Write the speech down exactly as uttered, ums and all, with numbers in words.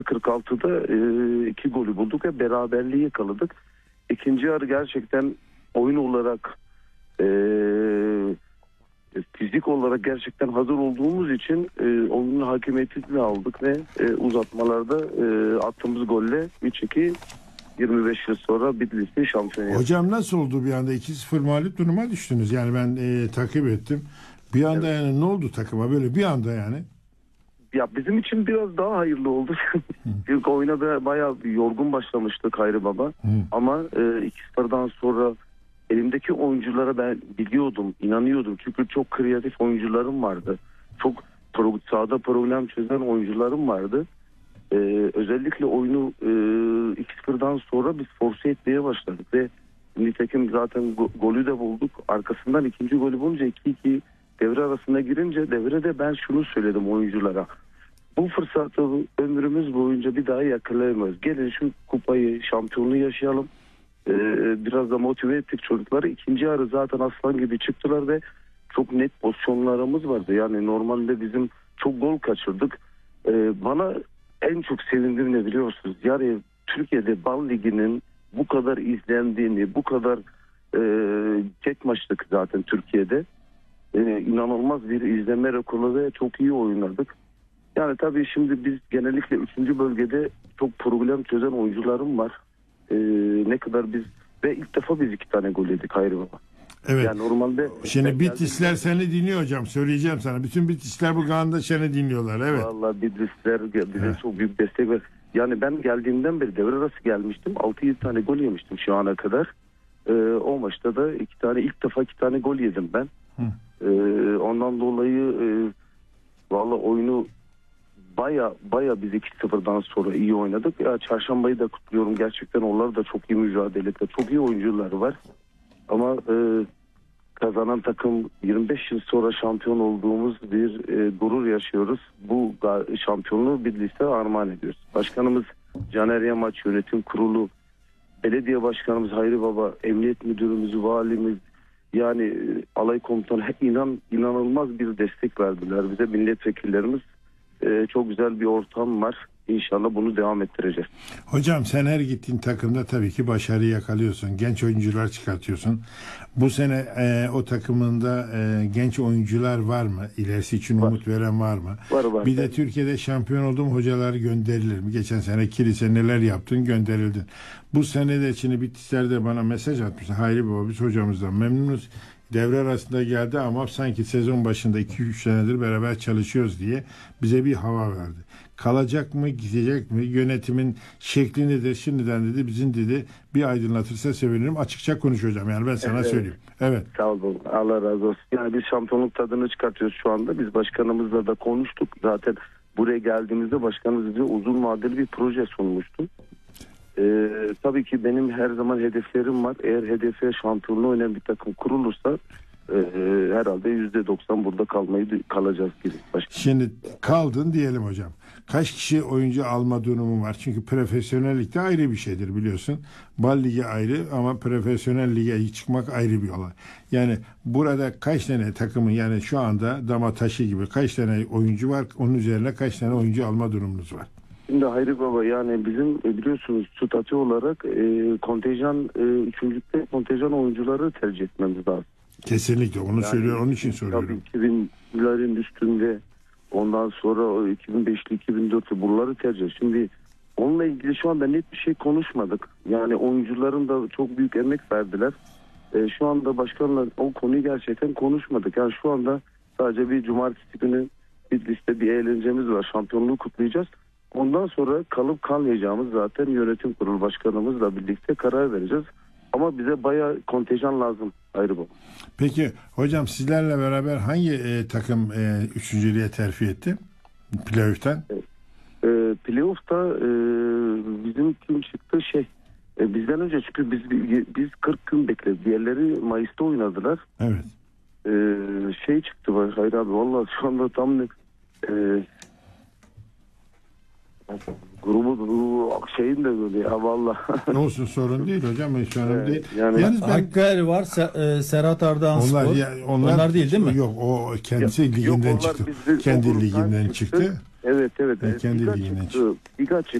kırk altıda e, iki golü bulduk ve beraberliği yakaladık. İkinci yarı gerçekten oyun olarak e, fizik olarak gerçekten hazır olduğumuz için e, oyunun hakimiyetini aldık ve e, uzatmalarda e, attığımız golle üç iki yirmi beş yıl sonra Bitlis'i şampiyon yaptık. Hocam nasıl oldu bir anda iki sıfır mağlup duruma düştünüz? Yani ben e, takip ettim. Bir anda evet. Yani ne oldu takıma böyle bir anda yani? Ya bizim için biraz daha hayırlı oldu. Çünkü oyuna da bayağı bir yorgun başlamıştık Hayri Baba. Hı. Ama e, iki sıfırdan sonra elimdeki oyunculara ben biliyordum, inanıyordum. Çünkü çok kreatif oyuncularım vardı. Çok pro, sahada problem çözen oyuncularım vardı. Ee, özellikle oyunu e, iki sıfırdan sonra biz force etmeye başladık ve nitekim zaten go- golü de bulduk. Arkasından ikinci golü bulunca iki iki devre arasına girince devrede ben şunu söyledim oyunculara. Bu fırsatı ömrümüz boyunca bir daha yakalayamayız. Gelin şu kupayı, şampiyonluğu yaşayalım. Ee, biraz da motive ettik çocukları. İkinci yarı zaten aslan gibi çıktılar ve çok net pozisyonlarımız vardı. Yani normalde bizim çok gol kaçırdık. Ee, bana en çok sevindiğim ne biliyor musunuz? Yani Türkiye'de Bal Ligi'nin bu kadar izlendiğini, bu kadar e, tek maçlık zaten Türkiye'de. E, inanılmaz bir izlenme rekoru ve çok iyi oynadık. Yani tabii şimdi biz genellikle üçüncü bölgede çok problem çözen oyuncularım var. Ee, ne kadar biz ve ilk defa biz iki tane gol yedik Hayri Baba. Evet. Yani normalde şimdi Bitlisler seni dinliyor hocam. Söyleyeceğim sana. Bütün Bitlisler bu anda seni dinliyorlar. Evet. Vallahi Bitlisler bize evet. çok büyük destek ver. Yani ben geldiğimden beri devre arası gelmiştim. altı yedi tane gol yemiştim şu ana kadar. Ee, o maçta da iki tane ilk defa iki tane gol yedim ben. Ee, ondan dolayı e, vallahi oyunu Baya baya biz iki sıfırdan sonra iyi oynadık. Ya Çarşambayı da kutluyorum. Gerçekten onlar da çok iyi mücadele etti. Çok iyi oyuncular var. Ama e, kazanan takım yirmi beş yıl sonra şampiyon olduğumuz bir e, gurur yaşıyoruz. Bu şampiyonluğu Bitlis'e armağan ediyoruz. Başkanımız Caner Yamaç, yönetim kurulu, belediye başkanımız Hayri Baba, emniyet müdürümüz, valimiz, yani alay komutanı inan inanılmaz bir destek verdiler bize. Milletvekillerimiz. Ee, çok güzel bir ortam var. İnşallah bunu devam ettireceğiz. Hocam sen her gittiğin takımda tabii ki başarı yakalıyorsun. Genç oyuncular çıkartıyorsun. Bu sene e, o takımında e, genç oyuncular var mı? İlerisi için var. Umut veren var mı? Var var. Bir de Türkiye'de şampiyon olduğum hocalar gönderilir mi? Geçen sene kilise neler yaptın, gönderildin. Bu sene de şimdi Bitlisler'de bana mesaj atmışlar. Hayri Baba biz hocamızdan memnunuz. Devre arasında geldi ama sanki sezon başında iki üç senedir beraber çalışıyoruz diye bize bir hava verdi. Kalacak mı, gidecek mi? Yönetimin şekli nedir? Şimdiden dedi bizim dedi bir aydınlatırsa sevinirim. Açıkça konuşacağım yani ben sana evet. söyleyeyim. Evet. Sağ olun. Allah razı olsun. Yani biz şampiyonluk tadını çıkartıyoruz şu anda. Biz başkanımızla da konuştuk. Zaten buraya geldiğimizde başkanımız bize uzun vadeli bir proje sunmuştu. Ee, tabii ki benim her zaman hedeflerim var. Eğer hedefe şampiyonluğu oynayan bir takım kurulursa e, herhalde yüzde doksan burada kalmayı kalacağız gibi. Başka. Şimdi kaldın diyelim hocam. Kaç kişi oyuncu alma durumu var? Çünkü profesyonellik de ayrı bir şeydir biliyorsun. Bal ligi ayrı ama profesyonel lige çıkmak ayrı bir olay. Yani burada kaç tane takımın yani şu anda dama taşı gibi kaç tane oyuncu var? Onun üzerine kaç tane oyuncu alma durumunuz var? Şimdi Hayri Baba yani bizim biliyorsunuz statü olarak e, kontenjan e, üçüncülükte kontenjan oyuncuları tercih etmemiz lazım. Kesinlikle onu yani, söylüyor onun için soruyorum. Tabii iki binlerin üstünde ondan sonra iki bin beşli iki bin dörtlü buraları tercih. Şimdi onunla ilgili şu anda net bir şey konuşmadık. Yani oyuncuların da çok büyük emek verdiler. E, şu anda başkanla o konuyu gerçekten konuşmadık. Yani şu anda sadece bir cumartesi günü bir liste bir eğlencemiz var. Şampiyonluğu kutlayacağız. Ondan sonra kalıp kalmayacağımız zaten yönetim kurulu başkanımızla birlikte karar vereceğiz. Ama bize bayağı kontenjan lazım ayrı bu. Peki hocam sizlerle beraber hangi e, takım e, üçüncülüğe terfi etti? Playoff'tan? E, e, playoff'ta e, bizim kim çıktı şey e, bizden önce çünkü biz biz kırk gün bekledik. Diğerleri Mayıs'ta oynadılar. Evet. E, şey çıktı Hayır abi vallahi şu anda tam ne e, Grubu grubu şeyin de böyle ya valla. Olsun, sorun değil hocam, hiç önemli Evet, değil. yani- Yalnız ben Hakkari var, Se- e, Serhat Ardahan onlar, Spor. ya, onlar Onlar değil değil mi? Yok, o kendisi Ya- liginden yok, onlar çıktı. bizde- o Kendi gruptan liginden çıktı. çıktı. Evet evet. Ha, evet. kendi Liga liginden çıktı. Liga çıktı.